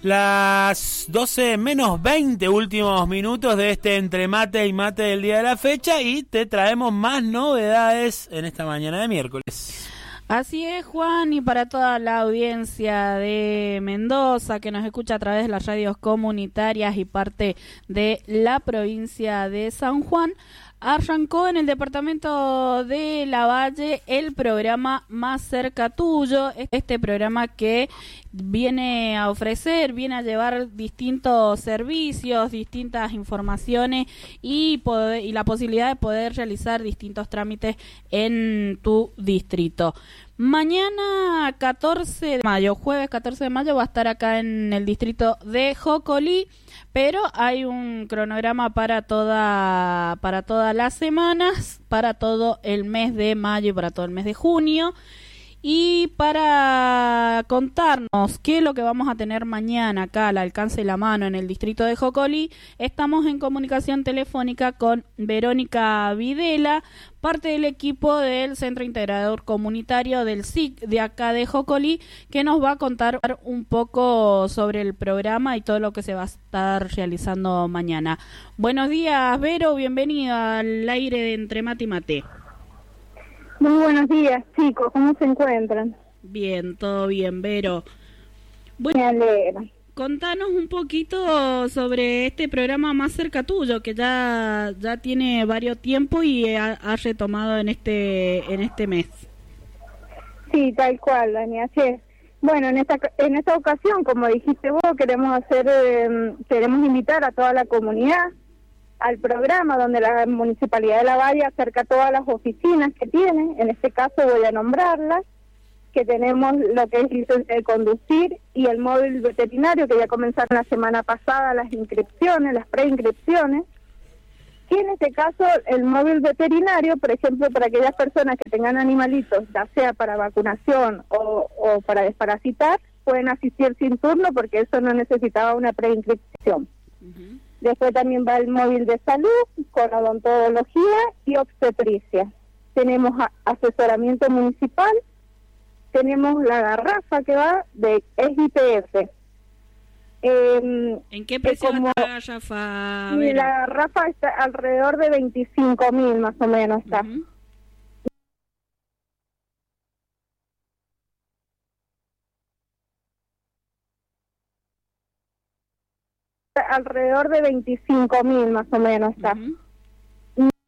Las 12 menos 20 últimos minutos de este entre mate y mate del día de la fecha y te traemos más novedades en esta mañana de miércoles. Así es, Juan, y para toda la audiencia de Mendoza que nos escucha a través de las radios comunitarias y parte de la provincia de San Juan, arrancó en el departamento de Lavalle el programa Más Cerca Tuyo, este programa que viene a ofrecer, viene a llevar distintos servicios, distintas informaciones y la posibilidad de poder realizar distintos trámites en tu distrito. Mañana 14 de mayo, jueves 14 de mayo, va a estar acá en el distrito de Jocolí, pero hay un cronograma para todas las semanas, para todo el mes de mayo y para todo el mes de junio. Y para contarnos qué es lo que vamos a tener mañana acá al alcance de la mano en el distrito de Jocolí, estamos en comunicación telefónica con Verónica Videla, parte del equipo del Centro Integrador Comunitario del SIC de acá de Jocolí, que nos va a contar un poco sobre el programa y todo lo que se va a estar realizando mañana. Buenos días, Vero, bienvenida al aire de Entre Mate y Mate. Muy buenos días, chicos, ¿cómo se encuentran? Bien, todo bien, Vero. Bueno, me alegra. Contanos un poquito sobre este programa Más Cerca Tuyo, que ya tiene varios tiempo y ha retomado en este mes. Sí, tal cual, Dani, así es. Bueno, en esta ocasión, como dijiste vos, queremos invitar a toda la comunidad al programa donde la Municipalidad de Lavalle acerca todas las oficinas que tiene. En este caso voy a nombrarlas, que tenemos lo que es licencia de conducir y el móvil veterinario, que ya comenzaron la semana pasada las inscripciones, las preinscripciones. Y en este caso el móvil veterinario, por ejemplo, para aquellas personas que tengan animalitos, ya sea para vacunación o para desparasitar, pueden asistir sin turno porque eso no necesitaba una preinscripción. Uh-huh. Después también va el móvil de salud, con odontología y obstetricia. Tenemos asesoramiento municipal, tenemos la garrafa que va de IPF. ¿En qué precio está la garrafa? La garrafa está alrededor de 25.000 más o menos está. Uh-huh. Alrededor de 25.000 más o menos está. Uh-huh.